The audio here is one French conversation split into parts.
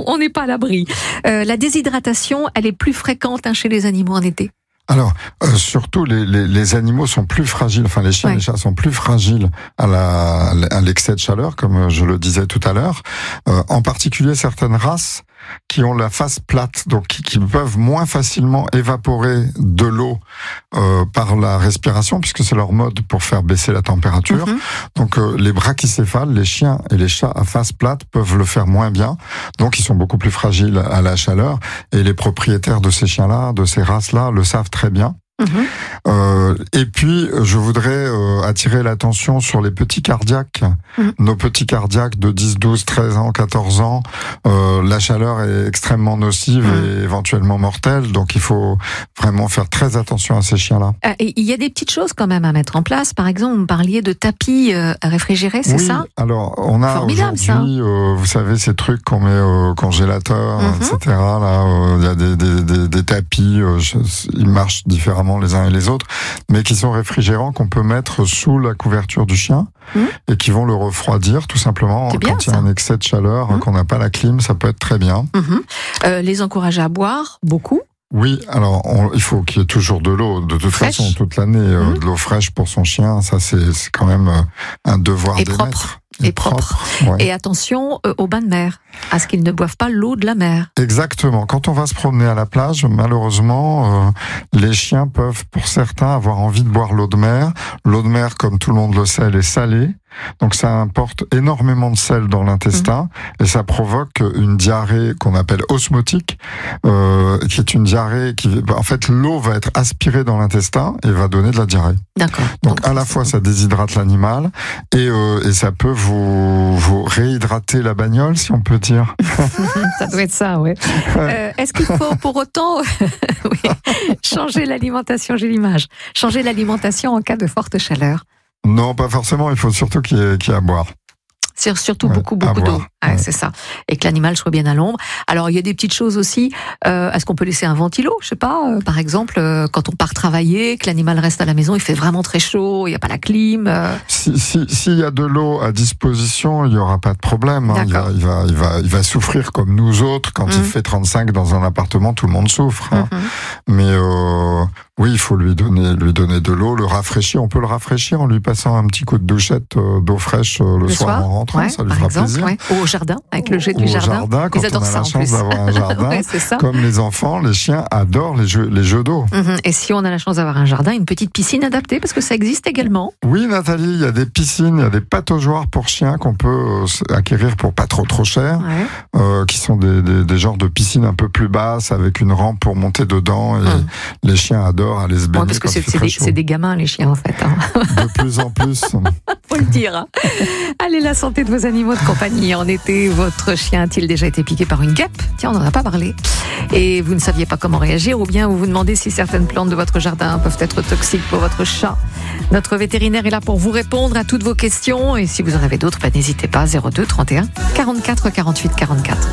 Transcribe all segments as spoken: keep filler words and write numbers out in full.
on n'est pas à l'abri. Euh, la déshydratation, elle est plus fréquente hein, chez les animaux en été. Alors, euh, surtout, les, les, les animaux sont plus fragiles, enfin les chiens et ouais. les chats sont plus fragiles à, la, à l'excès de chaleur, comme je le disais tout à l'heure. Euh, en particulier, certaines races qui ont la face plate, donc qui, qui peuvent moins facilement évaporer de l'eau euh, par la respiration, puisque c'est leur mode pour faire baisser la température. Mm-hmm. Donc euh, les brachycéphales, les chiens et les chats à face plate peuvent le faire moins bien, donc ils sont beaucoup plus fragiles à la chaleur, et les propriétaires de ces chiens-là, de ces races-là, le savent très bien. Mmh. Euh, et puis, je voudrais euh, attirer l'attention sur les petits cardiaques. Mmh. Nos petits cardiaques de dix, douze, treize ans, quatorze ans, euh, la chaleur est extrêmement nocive mmh. et éventuellement mortelle. Donc, il faut vraiment faire très attention à ces chiens-là. Euh, et il y a des petites choses quand même à mettre en place. Par exemple, vous parliez de tapis euh, réfrigérés, c'est oui, ça ? Alors, on a Formidable, aujourd'hui, euh, vous savez, ces trucs qu'on met au congélateur, mmh. et cetera. Là, il euh, y a des, des, des, des tapis, euh, je, ils marchent différemment les uns et les autres, mais qui sont réfrigérants, qu'on peut mettre sous la couverture du chien mmh. et qui vont le refroidir tout simplement c'est quand il y a un excès de chaleur, mmh. qu'on n'a pas la clim, ça peut être très bien. Mmh. Euh, les encourager à boire beaucoup. Oui, alors on, il faut qu'il y ait toujours de l'eau, de toute fraîche. façon, toute l'année, mmh. euh, de l'eau fraîche pour son chien, ça c'est, c'est quand même euh, un devoir et d'émettre. Propre. Et, et propre. propre ouais. Et attention euh, aux bains de mer, à ce qu'ils ne boivent pas l'eau de la mer. Exactement. Quand on va se promener à la plage, malheureusement, euh, les chiens peuvent, pour certains, avoir envie de boire l'eau de mer. L'eau de mer, comme tout le monde le sait, elle est salée. Donc ça apporte énormément de sel dans l'intestin mmh. et ça provoque une diarrhée qu'on appelle osmotique, euh, qui est une diarrhée qui, en fait, l'eau va être aspirée dans l'intestin et va donner de la diarrhée. D'accord. Donc, Donc à la fois ça déshydrate l'animal et, euh, et ça peut vous, vous réhydrater la bagnole, si on peut dire. Ça doit être ça, oui. Euh, est-ce qu'il faut pour autant oui, changer l'alimentation, j'ai l'image, changer l'alimentation en cas de forte chaleur? Non, pas forcément. Il faut surtout qu'il y ait, qu'il y ait à boire. C'est surtout ouais, beaucoup, beaucoup d'eau. Ouais, ouais. C'est ça. Et que l'animal soit bien à l'ombre. Alors, il y a des petites choses aussi. Euh, est-ce qu'on peut laisser un ventilo? Je sais pas. Euh, par exemple, euh, quand on part travailler, que l'animal reste à la maison, il fait vraiment très chaud, il n'y a pas la clim. Euh... Si, si, s'il y a de l'eau à disposition, il n'y aura pas de problème. Hein. Il, va, il, va, il, va, il va souffrir comme nous autres. Quand mmh. il fait trente-cinq dans un appartement, tout le monde souffre. Hein. Mmh. Mais euh, oui, il faut lui donner, lui donner de l'eau, le rafraîchir. On peut le rafraîchir en lui passant un petit coup de douchette euh, d'eau fraîche euh, le, le soir, soir en rentrant. Ouais, ça lui fera exemple, plaisir. Ouais. Ou au jardin, avec le jet du au jardin. jardin quand Ils adorent on a ça la chance d'avoir un jardin. ouais, c'est ça. Comme les enfants, les chiens adorent les jeux, les jeux d'eau. Mmh. Et si on a la chance d'avoir un jardin, une petite piscine adaptée, parce que ça existe également. Oui, Nathalie, il y a des piscines, il y a des pataugeoires pour chiens qu'on peut euh, acquérir pour pas trop trop cher, ouais. euh, qui sont des, des, des genres de piscines un peu plus basses avec une rampe pour monter dedans. Et mmh. les chiens adorent aller se baigner. Ouais, parce que c'est, c'est, des, c'est des gamins, les chiens, en fait. Hein. De plus en plus. Faut le dire. Hein. Allez, la santé de vos animaux de compagnie. En été, votre chien a-t-il déjà été piqué par une guêpe? Tiens, on n'en a pas parlé. Et vous ne saviez pas comment réagir, ou bien vous vous demandez si certaines plantes de votre jardin peuvent être toxiques pour votre chat. Notre vétérinaire est là pour vous répondre à toutes vos questions. Et si vous en avez d'autres, bah, n'hésitez pas. zéro deux trente et un quarante-quatre quarante-huit quarante-quatre.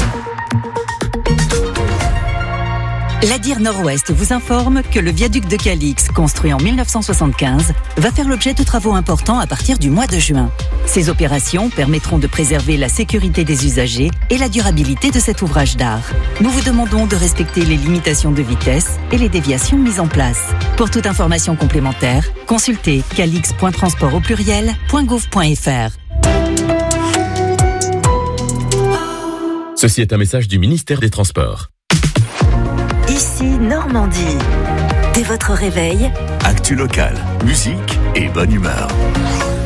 La D I R Nord-Ouest vous informe que le viaduc de Calix, construit en dix-neuf cent soixante-quinze, va faire l'objet de travaux importants à partir du mois de juin. Ces opérations permettront de préserver la sécurité des usagers et la durabilité de cet ouvrage d'art. Nous vous demandons de respecter les limitations de vitesse et les déviations mises en place. Pour toute information complémentaire, consultez calix point transport au pluriel point gouv point f r. Ceci est un message du ministère des Transports. Ici Normandie. Dès votre réveil, actu local, musique et bonne humeur.